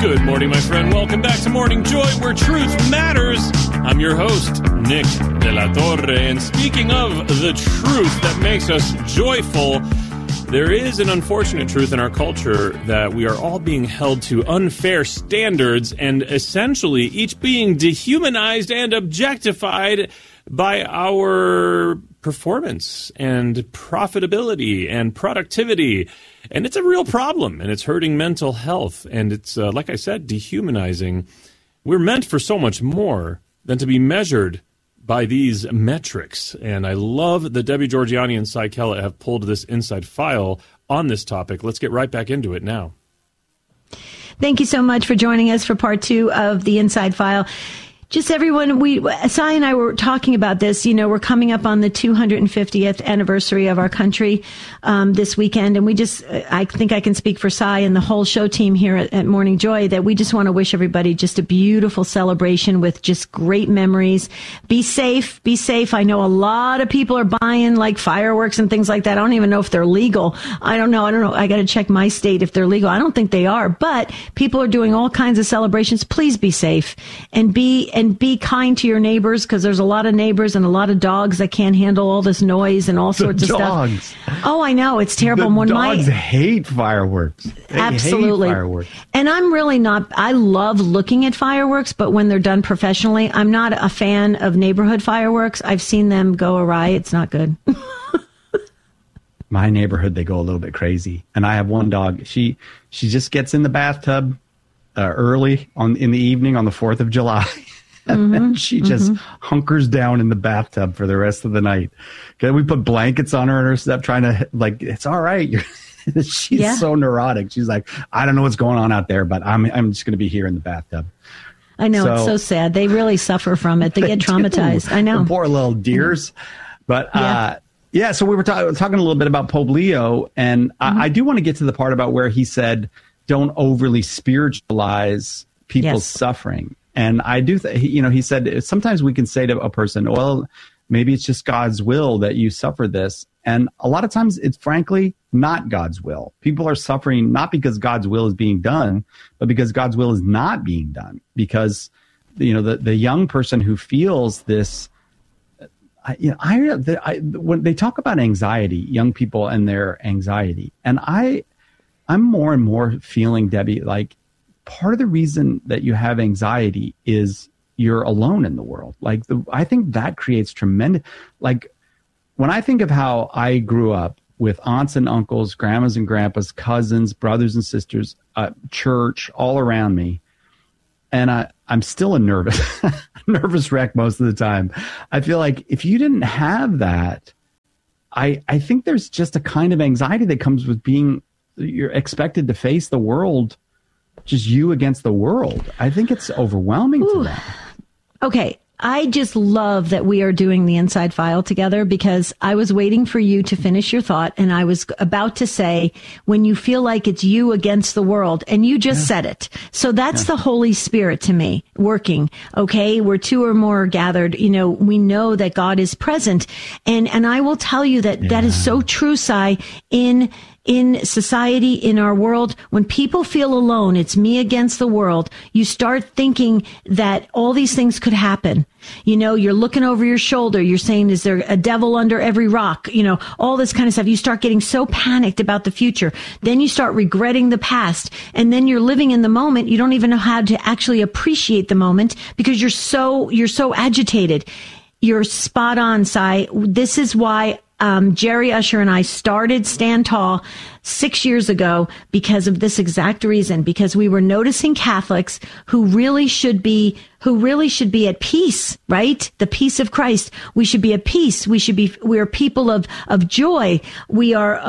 Good morning, my friend. Welcome back to Morning Joy, where truth matters. I'm your host, Nick De La Torre. And speaking of the truth that makes us joyful, there is an unfortunate truth in our culture that we are all being held to unfair standards and essentially each being dehumanized and objectified by our performance and profitability and productivity. And it's a real problem, and it's hurting mental health. And it's, like I said, dehumanizing. We're meant for so much more than to be measured by these metrics. And I love that Debbie Georgianni and Cy Kellett have pulled this inside file on this topic. Let's get right back into it now. Thank you so much for joining us for part 2 of the Inside File. Just everyone, Cy and I were talking about this. You know, we're coming up on the 250th anniversary of our country this weekend. And I think I can speak for Cy and the whole show team here at Morning Joy that we just want to wish everybody just a beautiful celebration with just great memories. Be safe. Be safe. I know a lot of people are buying like fireworks and things like that. I don't even know if they're legal. I don't know. I got to check my state if they're legal. I don't think they are, but people are doing all kinds of celebrations. Please be safe and be kind to your neighbors, because there's a lot of neighbors and a lot of dogs that can't handle all this noise and all sorts of stuff. Oh, I know. It's terrible. The dogs hate fireworks. They absolutely hate fireworks. And I'm really not. I love looking at fireworks, but when they're done professionally, I'm not a fan of neighborhood fireworks. I've seen them go awry. It's not good. My neighborhood, they go a little bit crazy. And I have one dog. She just gets in the bathtub early in the evening on the 4th of July. And then she just hunkers down in the bathtub for the rest of the night. Okay, we put blankets on her and her stuff, trying to, like, it's all right. She's so neurotic. She's like, I don't know what's going on out there, but I'm just going to be here in the bathtub. I know, it's so sad. They really suffer from it. They get traumatized. I know. The poor little deers. But so we were talking a little bit about Pope Leo, and I do want to get to the part about where he said, don't overly spiritualize people's suffering. And I do, he said, sometimes we can say to a person, well, maybe it's just God's will that you suffer this. And a lot of times it's frankly not God's will. People are suffering not because God's will is being done, but because God's will is not being done. Because, the young person who feels this, when they talk about anxiety, young people and their anxiety, and I'm more and more feeling, Debbie, like, part of the reason that you have anxiety is you're alone in the world. Like, I think that creates tremendous, like, when I think of how I grew up with aunts and uncles, grandmas and grandpas, cousins, brothers and sisters, church all around me, and I'm still a nervous wreck most of the time. I feel like if you didn't have that, I think there's just a kind of anxiety that comes with you're expected to face the world, just you against the world. I think it's overwhelming to them. Okay. I just love that we are doing the Inside File together, because I was waiting for you to finish your thought, and I was about to say, when you feel like it's you against the world, and you just said it. So that's the Holy Spirit to me working. Okay. Where 2 or more are gathered, we know that God is present. And I will tell you that is so true, Cy, in society, in our world. When people feel alone, it's me against the world, you start thinking that all these things could happen. You're looking over your shoulder. You're saying, is there a devil under every rock? All this kind of stuff. You start getting so panicked about the future. Then you start regretting the past. And then you're living in the moment. You don't even know how to actually appreciate the moment because you're so agitated. You're spot on, Cy. This is why Jerry Usher and I started Stand Tall 6 years ago, because of this exact reason, because we were noticing Catholics who really should be at peace, right? The peace of Christ. We should be at peace. We are people of joy. We are,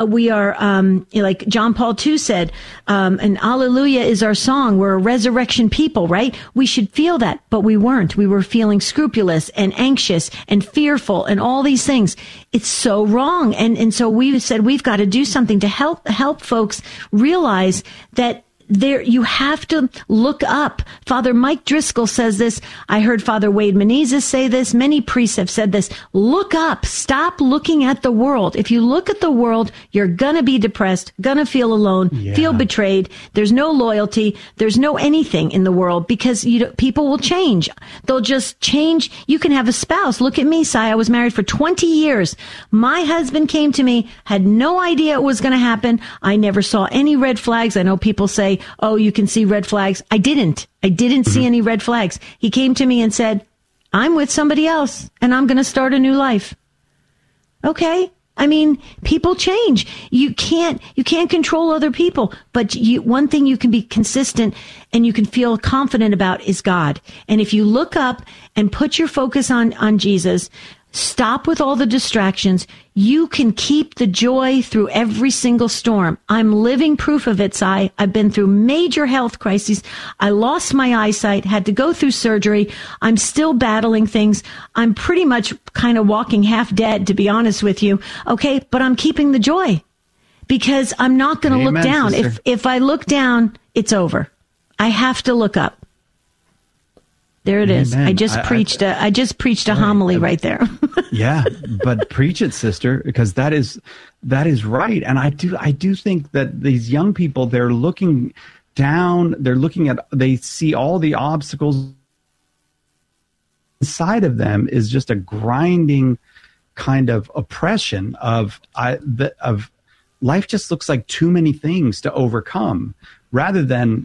like John Paul II said, and Alleluia is our song. We're a resurrection people, right? We should feel that, but we weren't. We were feeling scrupulous and anxious and fearful and all these things. It's so wrong. And so we said, we've got to do something to help folks realize that you have to look up. Father Mike Driscoll says this. I heard Father Wade Menezes say this. Many priests have said this. Look up. Stop looking at the world. If you look at the world, you're gonna be depressed, gonna feel alone, feel betrayed. There's no loyalty. There's no anything in the world because people will change. They'll just change. You can have a spouse. Look at me, Sai. I was married for 20 years. My husband came to me, had no idea it was going to happen. I never saw any red flags. I know people say, oh, you can see red flags. I didn't see any red flags. He came to me and said, I'm with somebody else and I'm going to start a new life. Okay. I mean, people change. You can't control other people, but one thing you can be consistent and you can feel confident about is God. And if you look up and put your focus on Jesus, stop with all the distractions, you can keep the joy through every single storm. I'm living proof of it, Sai. I've been through major health crises. I lost my eyesight, had to go through surgery. I'm still battling things. I'm pretty much kind of walking half dead, to be honest with you. Okay, but I'm keeping the joy because I'm not going to look down. Sister. If I look down, it's over. I have to look up. There it is. I just preached a homily right there. Yeah, but preach it, sister, because that is right. And I do think that these young people, they're looking down, they see all the obstacles inside of them is just a grinding kind of oppression of life just looks like too many things to overcome rather than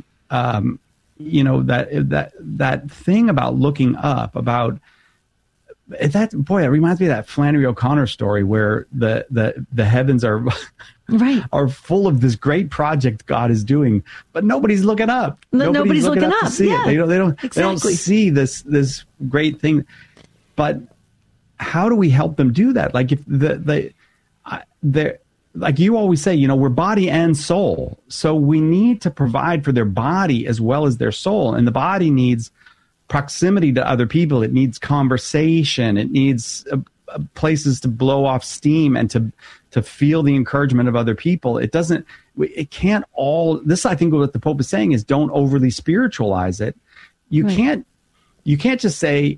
that thing about looking up, about that. Boy, it reminds me of that Flannery O'Connor story where the heavens are right, are full of this great project God is doing, but nobody's looking up. Nobody's looking up to see it. They don't see this great thing. But how do we help them do that? Like if they're like you always say, we're body and soul. So we need to provide for their body as well as their soul. And the body needs proximity to other people. It needs conversation. It needs places to blow off steam and to feel the encouragement of other people. It can't all, this I think what the Pope is saying is don't overly spiritualize it. You can't just say,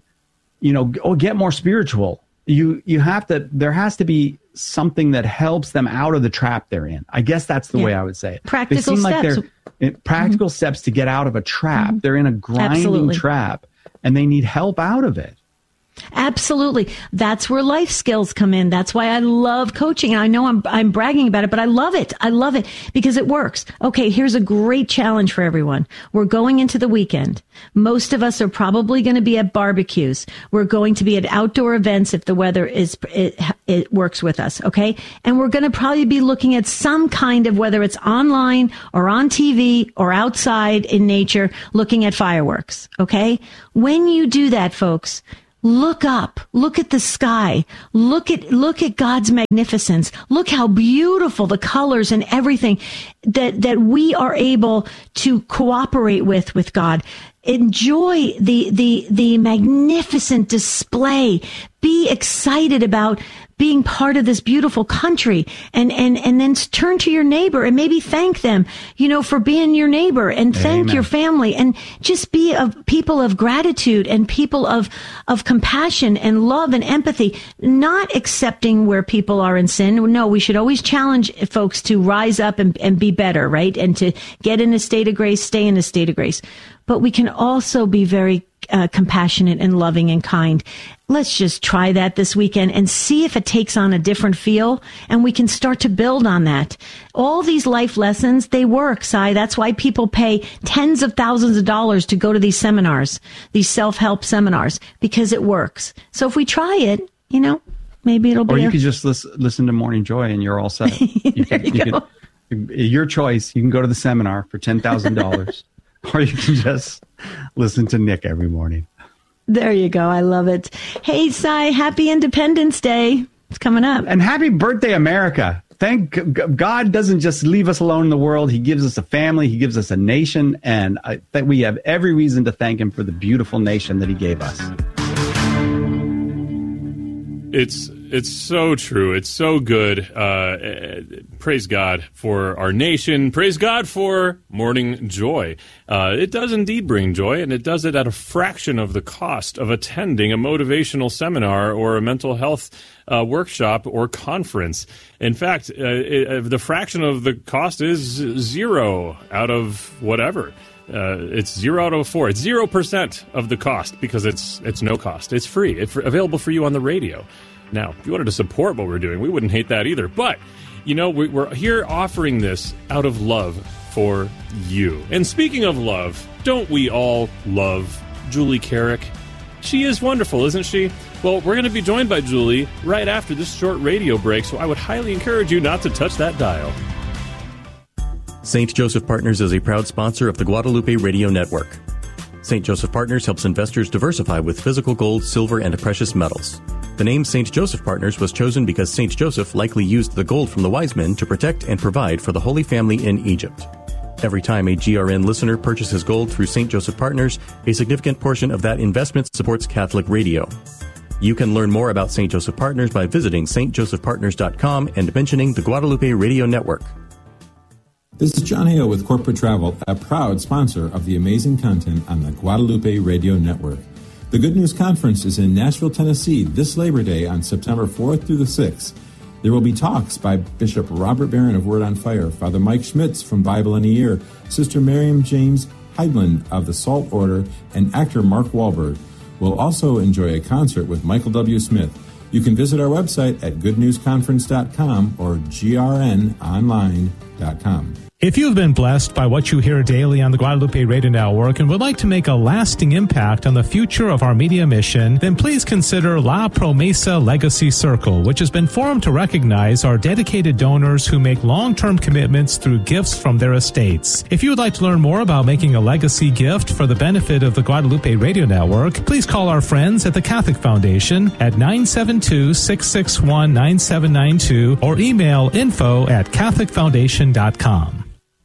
get more spiritual. You have to, there has to be something that helps them out of the trap they're in. I guess that's the way I would say it. Practical steps. Like they're practical steps to get out of a trap. Mm-hmm. They're in a grinding trap and they need help out of it. Absolutely. That's where life skills come in. That's why I love coaching. I know I'm bragging about it, but I love it. I love it because it works. Okay, here's a great challenge for everyone. We're going into the weekend. Most of us are probably going to be at barbecues. We're going to be at outdoor events if the weather it works with us, okay? And we're going to probably be looking at some kind of, whether it's online or on TV or outside in nature, looking at fireworks, okay? When you do that, folks, look up, look at the sky, look at God's magnificence. Look how beautiful the colors and everything that we are able to cooperate with God. Enjoy the magnificent display. Be excited about being part of this beautiful country, and then turn to your neighbor and maybe thank them, for being your neighbor, and thank your family, and just be a people of gratitude and people of compassion and love and empathy, not accepting where people are in sin. No, we should always challenge folks to rise up and be better, right? And to get in a state of grace, stay in a state of grace. But we can also be very compassionate and loving and kind. Let's just try that this weekend and see if it takes on a different feel, and we can start to build on that. All these life lessons, they work, Sai. That's why people pay tens of thousands of dollars to go to these seminars, these self-help seminars, because it works. So if we try it, maybe it'll be. Or you could just listen to Morning Joy and you're all set. You can, your choice. You can go to the seminar for $10,000. Or you can just listen to Nick every morning. There you go. I love it. Hey, Sai, happy Independence Day. It's coming up. And happy birthday, America. Thank God doesn't just leave us alone in the world. He gives us a family. He gives us a nation. And I think we have every reason to thank him for the beautiful nation that he gave us. It's so true. It's so good. Praise God for our nation. Praise God for Morning Joy. It does indeed bring joy, and it does it at a fraction of the cost of attending a motivational seminar or a mental health workshop or conference. In fact, the fraction of the cost is 0 out of whatever. It's 0 out of 4. It's 0% of the cost because it's no cost. It's free. It's available for you on the radio. Now, if you wanted to support what we're doing, we wouldn't hate that either. But, we're here offering this out of love for you. And speaking of love, don't we all love Julie Carrick? She is wonderful, isn't she? Well, we're going to be joined by Julie right after this short radio break, so I would highly encourage you not to touch that dial. St. Joseph Partners is a proud sponsor of the Guadalupe Radio Network. St. Joseph Partners helps investors diversify with physical gold, silver, and precious metals. The name St. Joseph Partners was chosen because St. Joseph likely used the gold from the wise men to protect and provide for the Holy Family in Egypt. Every time a GRN listener purchases gold through St. Joseph Partners, a significant portion of that investment supports Catholic radio. You can learn more about St. Joseph Partners by visiting stjosephpartners.com and mentioning the Guadalupe Radio Network. This is John Hale with Corporate Travel, a proud sponsor of the amazing content on the Guadalupe Radio Network. The Good News Conference is in Nashville, Tennessee this Labor Day on September 4th through the 6th. There will be talks by Bishop Robert Barron of Word on Fire, Father Mike Schmitz from Bible in a Year, Sister Miriam James Heidland of the Salt Order, and actor Mark Wahlberg. We'll also enjoy a concert with Michael W. Smith. You can visit our website at goodnewsconference.com or grnonline.com. If you've been blessed by what you hear daily on the Guadalupe Radio Network and would like to make a lasting impact on the future of our media mission, then please consider La Promesa Legacy Circle, which has been formed to recognize our dedicated donors who make long-term commitments through gifts from their estates. If you would like to learn more about making a legacy gift for the benefit of the Guadalupe Radio Network, please call our friends at the Catholic Foundation at 972-661-9792 or email info@catholicfoundation.com.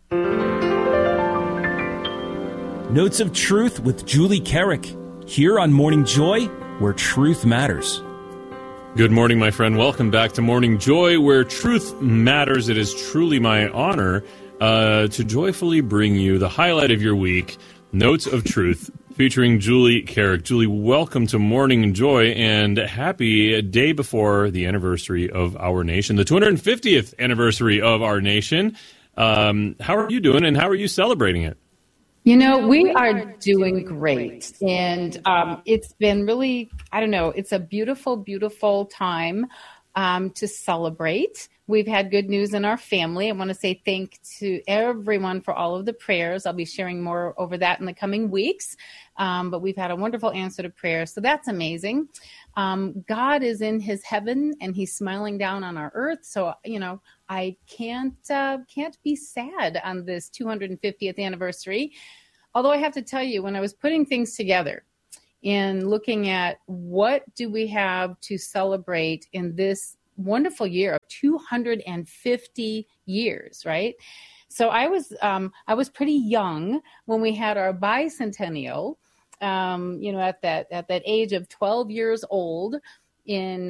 Notes of Truth with Julie Carrick, here on Morning Joy, where truth matters. Good morning, my friend. Welcome back to Morning Joy, where truth matters. It is truly my honor to joyfully bring you the highlight of your week, Notes of Truth, featuring Julie Carrick. Julie, welcome to Morning Joy, and happy day before the anniversary of our nation, the 250th anniversary of our nation. How are you doing, and how are you celebrating it? We are doing great. And it's been really, it's a beautiful, beautiful time to celebrate. We've had good news in our family. I want to say thank to everyone for all of the prayers. I'll be sharing more over that in the coming weeks. But we've had a wonderful answer to prayer. So that's amazing. God is in his heaven and he's smiling down on our earth. So, I can't be sad on this 250th anniversary. Although I have to tell you, when I was putting things together and looking at what do we have to celebrate in this wonderful year of 250 years, right? So I was pretty young when we had our bicentennial, at that age of 12 years old in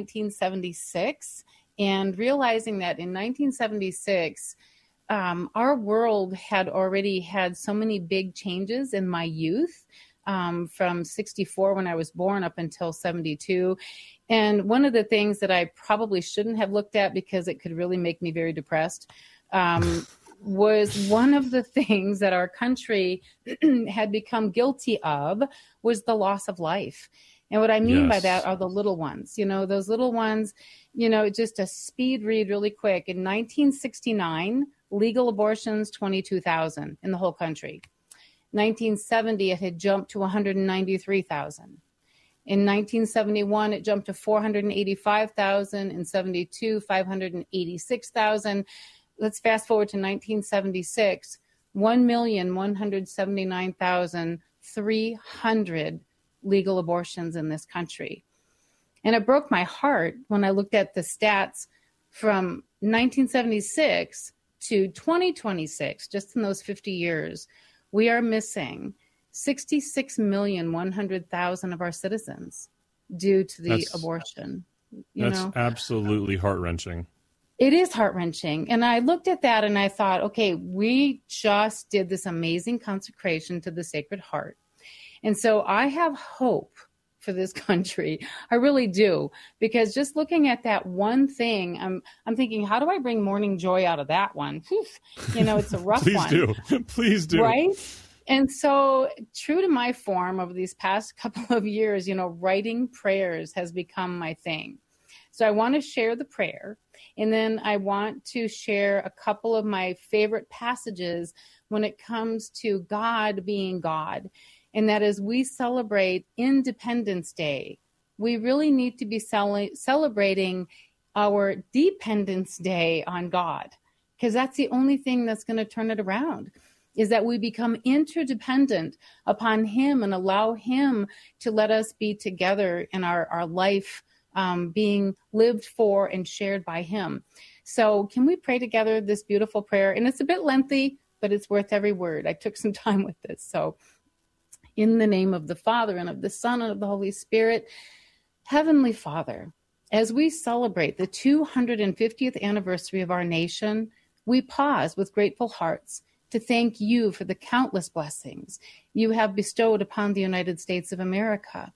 1976. And realizing that in 1976, our world had already had so many big changes in my youth, from 64 when I was born up until 72. And one of the things that I probably shouldn't have looked at because it could really make me very depressed, was one of the things that our country had become guilty of was the loss of life. And what I mean by that are the little ones, those little ones, just a speed read really quick. In 1969, legal abortions, 22,000 in the whole country. 1970, it had jumped to 193,000. In 1971, it jumped to 485,000. In 72, 586,000. Let's fast forward to 1976, 1,179,300 legal abortions in this country. And it broke my heart when I looked at the stats from 1976 to 2026, just in those 50 years. We are missing 66,100,000 of our citizens due to the abortion. That's absolutely heart-wrenching. It is heart-wrenching. And I looked at that and I thought, okay, we just did this amazing consecration to the Sacred Heart. And so I have hope for this country. I really do. Because just looking at that one thing, I'm thinking, how do I bring morning joy out of that one? It's a rough Please one. Please do. Right? And so true to my form over these past couple of years, writing prayers has become my thing. So I want to share the prayer, and then I want to share a couple of my favorite passages when it comes to God being God. And that as we celebrate Independence Day, we really need to be celebrating our Dependence Day on God, because that's the only thing that's going to turn it around, is that we become interdependent upon Him and allow Him to let us be together in our life being lived for and shared by Him. So can we pray together this beautiful prayer? And it's a bit lengthy, but it's worth every word. I took some time with this. So in the name of the Father, and of the Son, and of the Holy Spirit, Heavenly Father, as we celebrate the 250th anniversary of our nation, we pause with grateful hearts to thank You for the countless blessings You have bestowed upon the United States of America.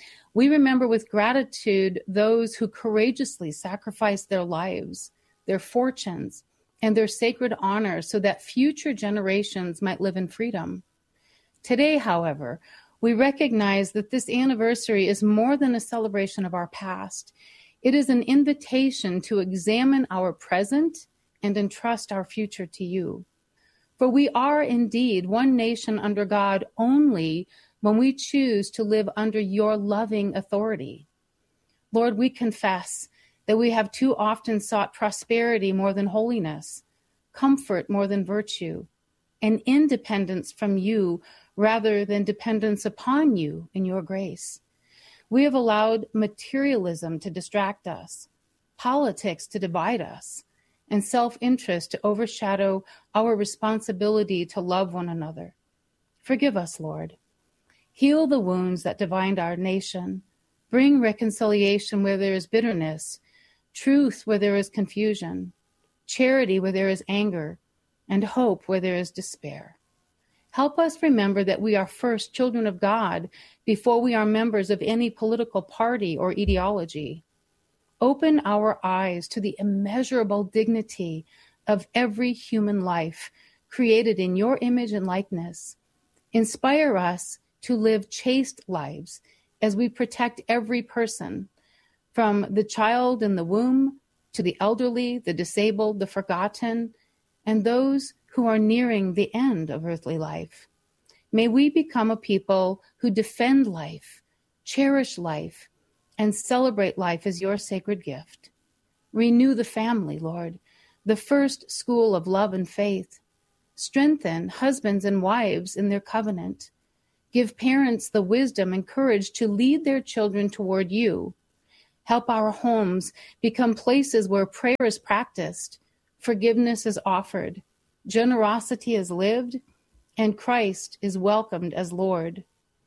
We remember with gratitude those who courageously sacrificed their lives, their fortunes, and their sacred honor so that future generations might live in freedom. Today, however, we recognize that this anniversary is more than a celebration of our past. It is an invitation to examine our present and entrust our future to You. For we are indeed one nation under God only when we choose to live under Your loving authority. Lord, we confess that we have too often sought prosperity more than holiness, comfort more than virtue, and independence from You rather than dependence upon You and Your grace. We have allowed materialism to distract us, politics to divide us, and self-interest to overshadow our responsibility to love one another. Forgive us, Lord. Heal the wounds that divide our nation. Bring reconciliation where there is bitterness, truth where there is confusion, charity where there is anger, and hope where there is despair. Help us remember that we are first children of God before we are members of any political party or ideology. Open our eyes to the immeasurable dignity of every human life created in Your image and likeness. Inspire us to live chaste lives as we protect every person, from the child in the womb to the elderly, the disabled, the forgotten, and those who are nearing the end of earthly life. May we become a people who defend life, cherish life, and celebrate life as Your sacred gift. Renew the family, Lord, the first school of love and faith. Strengthen husbands and wives in their covenant. Give parents the wisdom and courage to lead their children toward You. Help our homes become places where prayer is practiced, forgiveness is offered, generosity is lived, and Christ is welcomed as Lord.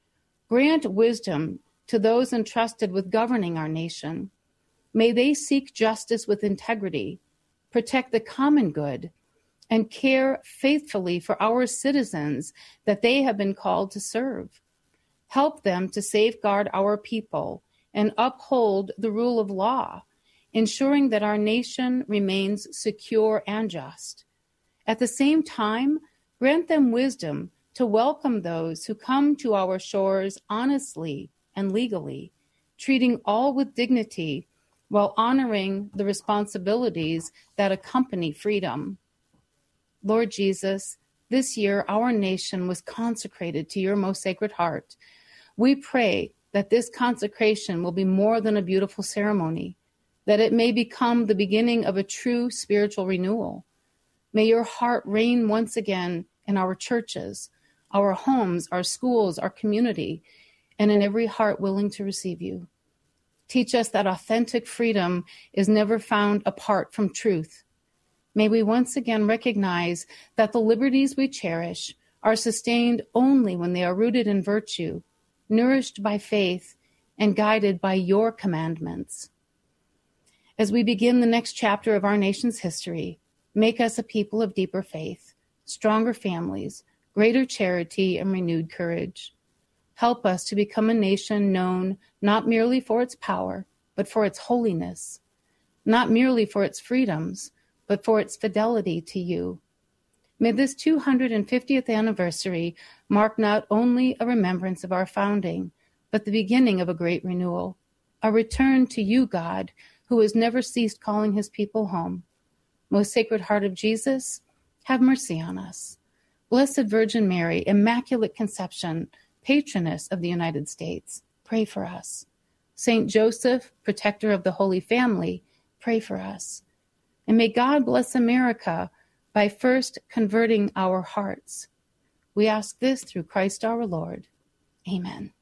Grant wisdom to those entrusted with governing our nation. May they seek justice with integrity, protect the common good, and care faithfully for our citizens that they have been called to serve. Help them to safeguard our people and uphold the rule of law, ensuring that our nation remains secure and just. At the same time, grant them wisdom to welcome those who come to our shores honestly and legally, treating all with dignity while honoring the responsibilities that accompany freedom. Lord Jesus, this year our nation was consecrated to Your most sacred heart. We pray that this consecration will be more than a beautiful ceremony, that it may become the beginning of a true spiritual renewal. May Your heart reign once again in our churches, our homes, our schools, our community, and in every heart willing to receive You. Teach us that authentic freedom is never found apart from truth. May we once again recognize that the liberties we cherish are sustained only when they are rooted in virtue, nourished by faith, and guided by Your commandments. As we begin the next chapter of our nation's history, make us a people of deeper faith, stronger families, greater charity, and renewed courage. Help us to become a nation known not merely for its power, but for its holiness, not merely for its freedoms, but for its fidelity to you. May this 250th anniversary mark not only a remembrance of our founding, but the beginning of a great renewal, a return to you, God, who has never ceased calling his people home. Most Sacred Heart of Jesus, have mercy on us. Blessed Virgin Mary, Immaculate Conception, Patroness of the United States, pray for us. Saint Joseph, Protector of the Holy Family, pray for us. And may God bless America by first converting our hearts. We ask this through Christ our Lord. Amen.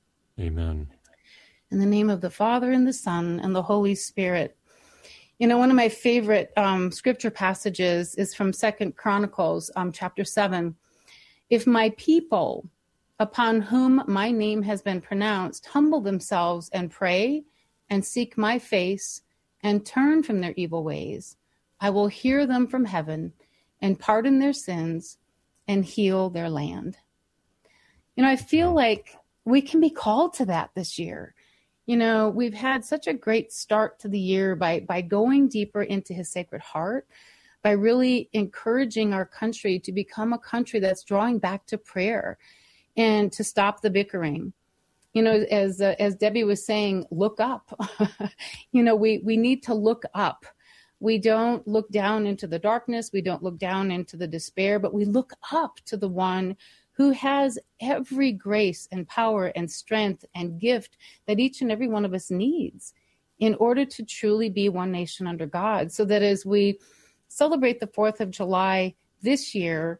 Amen. In the name of the Father, and the Son, and the Holy Spirit. You know, one of my favorite scripture passages is from 2 Chronicles, chapter 7. If my people, upon whom my name has been pronounced, humble themselves and pray and seek my face and turn from their evil ways, I will hear them from heaven and pardon their sins and heal their land. You know, I feel like we can be called to that this year. You know, we've had such a great start to the year by going deeper into his Sacred Heart, by really encouraging our country to become a country that's drawing back to prayer and to stop the bickering. You know, as Debbie was saying, look up. You know, we need to look up. We don't look down into the darkness. We don't look down into the despair, but we look up to the one who has every grace and power and strength and gift that each and every one of us needs in order to truly be one nation under God. So that as we celebrate the 4th of July this year,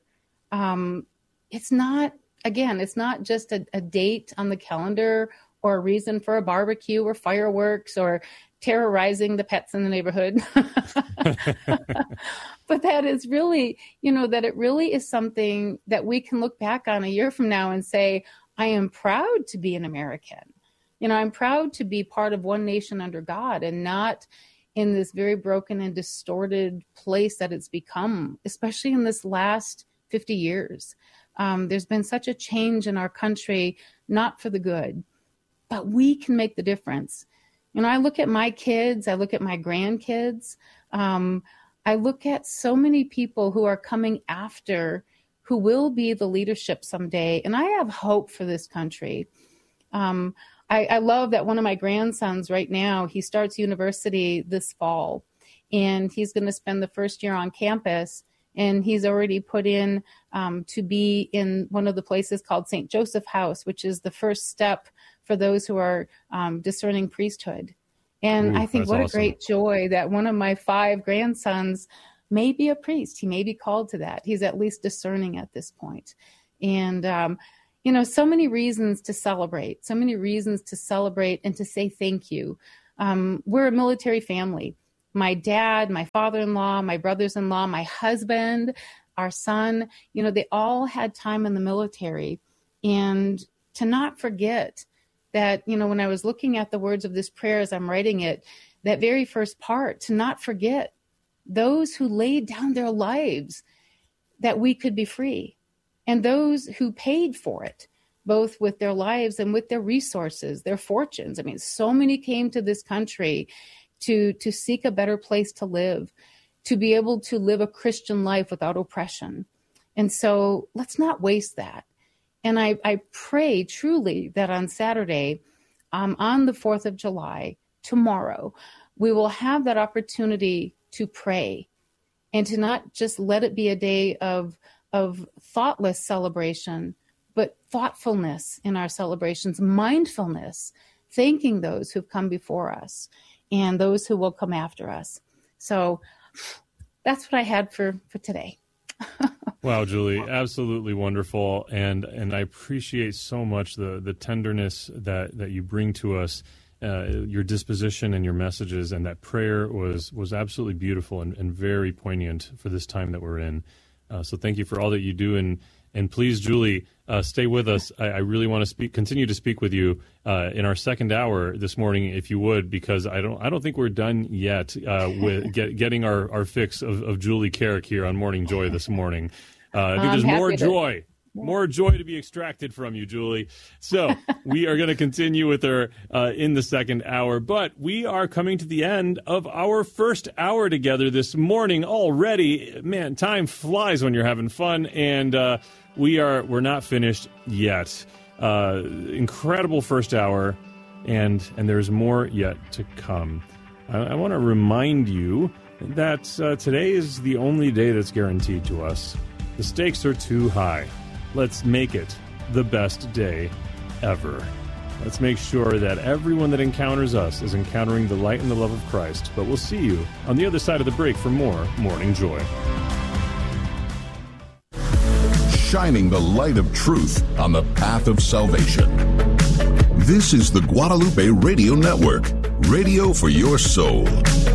it's not just a date on the calendar or a reason for a barbecue or fireworks or terrorizing the pets in the neighborhood. But that is really, you know, that it really is something that we can look back on a year from now and say, I am proud to be an American. You know, I'm proud to be part of one nation under God and not in this very broken and distorted place that it's become, especially in this last 50 years. There's been such a change in our country, not for the good, but we can make the difference. You know, I look at my kids, I look at my grandkids, I look at so many people who are coming after, who will be the leadership someday, and I have hope for this country. I love that one of my grandsons right now, he starts university this fall, and he's going to spend the first year on campus, and he's already put in to be in one of the places called St. Joseph House, which is the first step for those who are discerning priesthood. And I think what awesome. A great joy that one of my 5 grandsons may be a priest. He may be called to that. He's at least discerning at this point. And, you know, so many reasons to celebrate and to say thank you. We're a military family. My dad, my father-in-law, my brothers-in-law, my husband, our son, you know, they all had time in the military. And to not forget that, you know, when I was looking at the words of this prayer as I'm writing it, that very first part, to not forget those who laid down their lives that we could be free, and those who paid for it, both with their lives and with their resources, their fortunes. I mean, so many came to this country to seek a better place to live, to be able to live a Christian life without oppression. And so let's not waste that. And I pray truly that on Saturday, on the 4th of July, tomorrow, we will have that opportunity to pray and to not just let it be a day of thoughtless celebration, but thoughtfulness in our celebrations, mindfulness, thanking those who've come before us and those who will come after us. So that's what I had for today. Wow, Julie, absolutely wonderful. And I appreciate so much the tenderness that you bring to us, your disposition and your messages, and that prayer was absolutely beautiful and very poignant for this time that we're in. So thank you for all that you do And please, Julie, stay with us. I really want to continue to speak with you in our second hour this morning, if you would, because I don't think we're done yet with getting our fix of Julie Carrick here on Morning Joy this morning. I think there's more joy. More joy to be extracted from you, Julie. So we are going to continue with her in the second hour, but we are coming to the end of our first hour together this morning already. Man, time flies when you're having fun, and we're not finished yet. Incredible first hour, and there's more yet to come. I want to remind you that today is the only day that's guaranteed to us. The stakes are too high. Let's make it the best day ever. Let's make sure that everyone that encounters us is encountering the light and the love of Christ. But we'll see you on the other side of the break for more Morning Joy. Shining the light of truth on the path of salvation. This is the Guadalupe Radio Network, radio for your soul.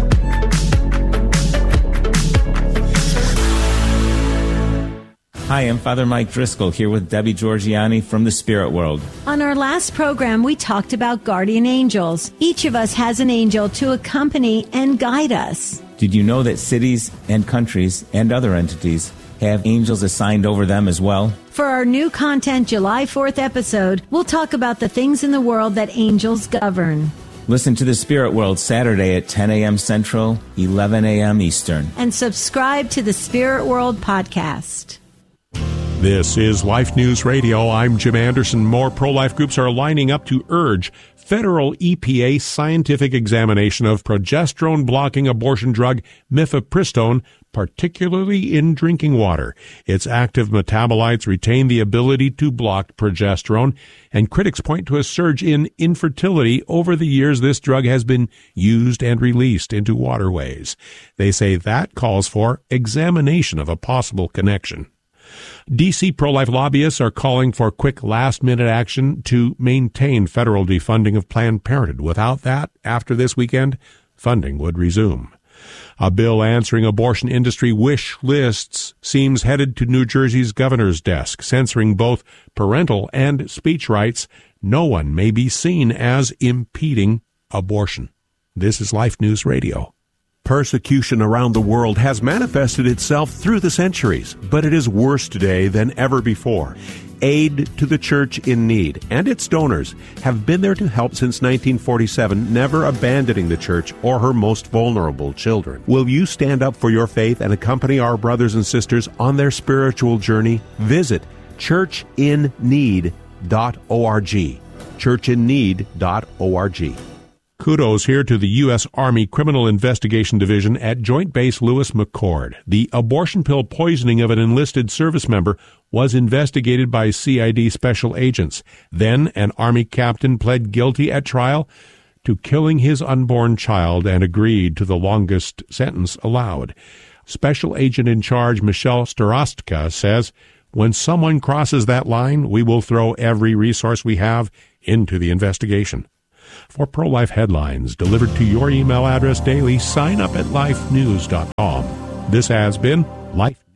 Hi, I'm Father Mike Driscoll here with Debbie Georgiani from the Spirit World. On our last program, we talked about guardian angels. Each of us has an angel to accompany and guide us. Did you know that cities and countries and other entities have angels assigned over them as well? For our new content July 4th episode, we'll talk about the things in the world that angels govern. Listen to the Spirit World Saturday at 10 a.m. Central, 11 a.m. Eastern. And subscribe to the Spirit World podcast. This is Life News Radio. I'm Jim Anderson. More pro-life groups are lining up to urge federal EPA scientific examination of progesterone-blocking abortion drug mifepristone, particularly in drinking water. Its active metabolites retain the ability to block progesterone, and critics point to a surge in infertility over the years this drug has been used and released into waterways. They say that calls for examination of a possible connection. D.C. pro-life lobbyists are calling for quick last-minute action to maintain federal defunding of Planned Parenthood. Without that, after this weekend, funding would resume. A bill answering abortion industry wish lists seems headed to New Jersey's governor's desk, censoring both parental and speech rights. No one may be seen as impeding abortion. This is Life News Radio. Persecution around the world has manifested itself through the centuries, but it is worse today than ever before. Aid to the Church in Need and its donors have been there to help since 1947, never abandoning the Church or her most vulnerable children. Will you stand up for your faith and accompany our brothers and sisters on their spiritual journey? Visit churchinneed.org. churchinneed.org. Kudos here to the U.S. Army Criminal Investigation Division at Joint Base Lewis McChord. The abortion pill poisoning of an enlisted service member was investigated by CID special agents. Then an Army captain pled guilty at trial to killing his unborn child and agreed to the longest sentence allowed. Special agent in charge Michelle Starostka says, "When someone crosses that line, we will throw every resource we have into the investigation." For pro-life headlines delivered to your email address daily, sign up at lifenews.com. This has been Life